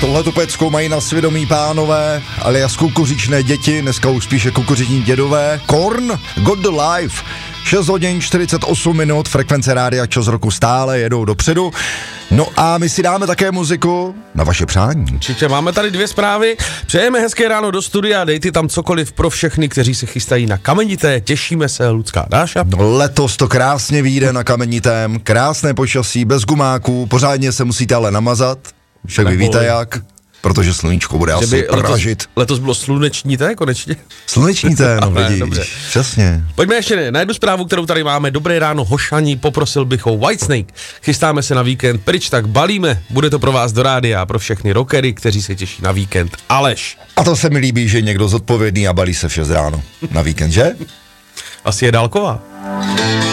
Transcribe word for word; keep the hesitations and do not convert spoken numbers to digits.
Tohleto pecku mají na svědomí pánové, alias kukuřičné děti, dneska už spíše kukuřiční dědové. Korn, Got the Life. šest hodin čtyřicet osm minut, frekvence rádia Čas roku stále jedou dopředu. No a my si dáme také muziku na vaše přání. Určitě, máme tady dvě zprávy. Přejeme hezké ráno do studia, dejte tam cokoliv pro všechny, kteří se chystají na Kamenité. Těšíme se, Lucka, Dáša. No, letos to krásně vyjde na Kamenitém, krásné počasí, bez gumáků, pořádně se musíte ale namazat, však vy víte jak. Protože sluníčko bude že asi pražit. Letos, letos bylo sluneční té konečně? Sluneční té, no vidíš, dobře. Přesně. Pojďme ještě na jednu zprávu, kterou tady máme. Dobré ráno, Hošaní, poprosil bych o Whitesnake. Chystáme se na víkend pryč, tak balíme. Bude to pro vás do rádia a pro všechny rockery, kteří se těší na víkend. Aleš. A to se mi líbí, že někdo zodpovědný a balí se v šest ráno na víkend, že? Asi je dálková.